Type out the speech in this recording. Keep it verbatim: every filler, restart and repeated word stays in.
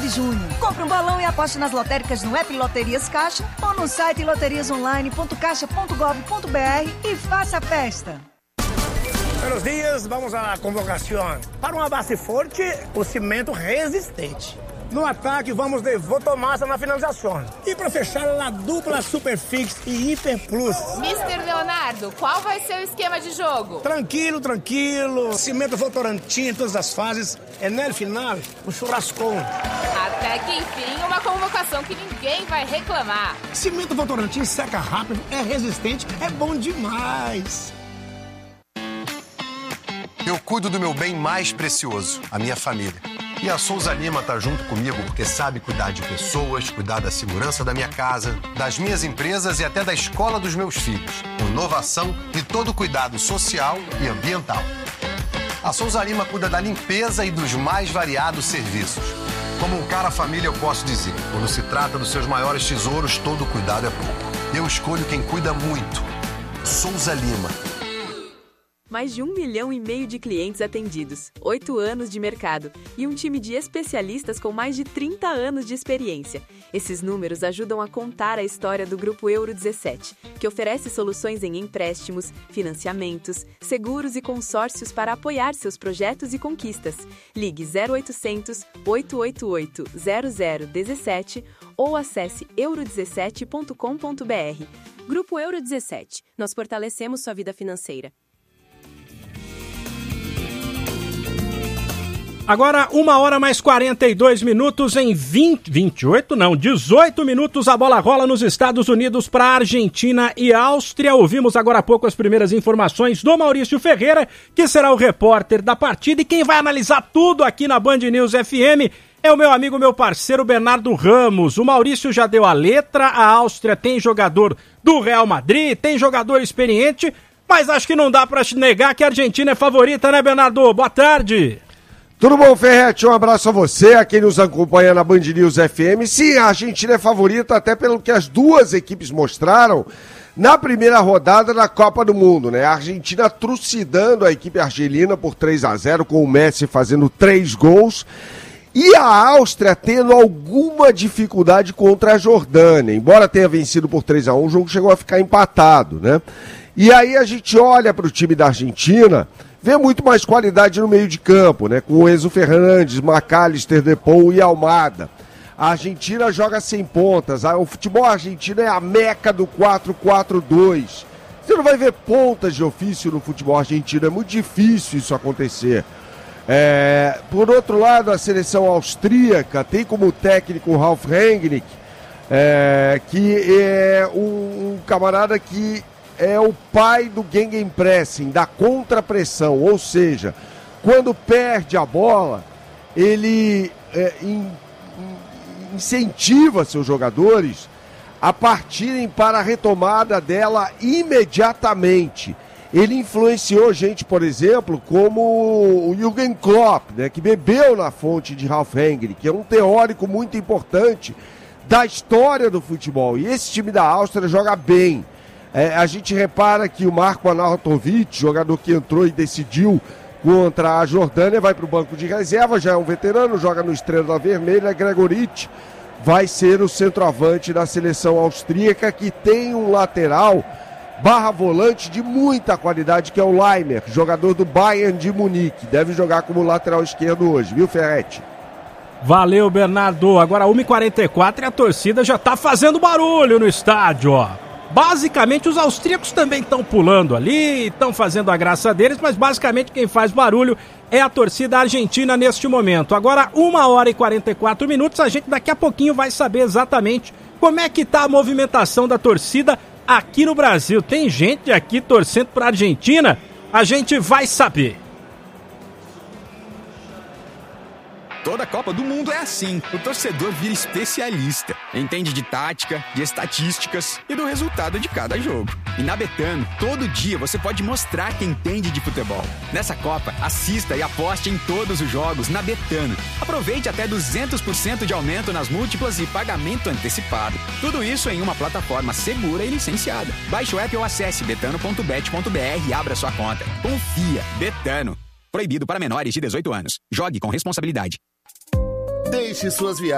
de junho. Compre um balão e aposte nas lotéricas no app Loterias Caixa ou no site loterias online ponto caixa ponto gov ponto br e faça a festa. Buenos dias, vamos à convocação. Para uma base forte, o cimento resistente. No ataque, vamos de Votomassa na finalização. E para fechar, a dupla Superfix e Hiper Plus. mister Leonardo, qual vai ser o esquema de jogo? Tranquilo, tranquilo. Cimento Votorantim em todas as fases. É no final, o churrascão. Até que enfim, uma convocação que ninguém vai reclamar. Cimento Votorantim seca rápido, é resistente, é bom demais. Eu cuido do meu bem mais precioso, a minha família. E a Souza Lima tá junto comigo porque sabe cuidar de pessoas, cuidar da segurança da minha casa, das minhas empresas e até da escola dos meus filhos. Com inovação e todo cuidado social e ambiental. A Souza Lima cuida da limpeza e dos mais variados serviços. Como um cara família, eu posso dizer, quando se trata dos seus maiores tesouros, todo cuidado é pouco. Eu escolho quem cuida muito. Souza Lima. Mais de um milhão e meio de clientes atendidos, oito anos de mercado e um time de especialistas com mais de trinta anos de experiência. Esses números ajudam a contar a história do Grupo Euro dezessete, que oferece soluções em empréstimos, financiamentos, seguros e consórcios para apoiar seus projetos e conquistas. Ligue zero oitocentos, oito oito oito, zero zero um sete ou acesse euro dezessete ponto com ponto br. Grupo Euro dezessete. Nós fortalecemos sua vida financeira. Agora, uma hora mais quarenta e dois minutos em vinte, vinte e oito, não, dezoito minutos, a bola rola nos Estados Unidos para Argentina e Áustria. Ouvimos agora há pouco as primeiras informações do Maurício Ferreira, que será o repórter da partida, e quem vai analisar tudo aqui na Band News F M é o meu amigo, meu parceiro Bernardo Ramos. O Maurício já deu a letra, a Áustria tem jogador do Real Madrid, tem jogador experiente, mas acho que não dá para negar que a Argentina é favorita, né, Bernardo? Boa tarde. Tudo bom, Ferretti? Um abraço a você, a quem nos acompanha na Band News F M. Sim, a Argentina é favorita até pelo que as duas equipes mostraram na primeira rodada da Copa do Mundo, né? A Argentina trucidando a equipe argelina por três a zero, com o Messi fazendo três gols. E a Áustria tendo alguma dificuldade contra a Jordânia. Embora tenha vencido por três a um, o jogo chegou a ficar empatado, né? E aí a gente olha para o time da Argentina, vê muito mais qualidade no meio de campo, né? Com o Enzo Fernandes, McAllister, Depou e Almada. A Argentina joga sem pontas. O futebol argentino é a meca do quatro quatro dois. Você não vai ver pontas de ofício no futebol argentino. É muito difícil isso acontecer. É... Por outro lado, a seleção austríaca tem como técnico o Ralf Rangnick, é... que é um, um camarada que é o pai do Gegenpressing, da contrapressão, ou seja, quando perde a bola, ele é, in, in, incentiva seus jogadores a partirem para a retomada dela imediatamente. Ele influenciou gente, por exemplo, como o Jürgen Klopp, né, que bebeu na fonte de Ralf Rangnick, que é um teórico muito importante da história do futebol. E esse time da Áustria joga bem. É, a gente repara que o Marko Arnautovic, jogador que entrou e decidiu contra a Jordânia, vai para o banco de reserva, já é um veterano, joga no Estrela Vermelha. Gregoric vai ser o centroavante da seleção austríaca, que tem um lateral barra volante de muita qualidade, que é o Leimer, jogador do Bayern de Munique. Deve jogar como lateral esquerdo hoje, viu, Ferretti? Valeu, Bernardo. Agora uma e quarenta e quatro e a torcida já tá fazendo barulho no estádio, ó. Basicamente, os austríacos também estão pulando ali, estão fazendo a graça deles, mas basicamente quem faz barulho é a torcida argentina neste momento. Agora, uma hora e quarenta e quatro minutos, a gente daqui a pouquinho vai saber exatamente como é que tá a movimentação da torcida aqui no Brasil. Tem gente aqui torcendo para a Argentina? A gente vai saber. Toda a Copa do Mundo é assim. O torcedor vira especialista. Entende de tática, de estatísticas e do resultado de cada jogo. E na Betano, todo dia você pode mostrar que entende de futebol. Nessa Copa, assista e aposte em todos os jogos na Betano. Aproveite até duzentos por cento de aumento nas múltiplas e pagamento antecipado. Tudo isso em uma plataforma segura e licenciada. Baixe o app ou acesse betano ponto bet ponto b r e abra sua conta. Confia. Betano. Proibido para menores de dezoito anos. Jogue com responsabilidade. Deixe suas viagens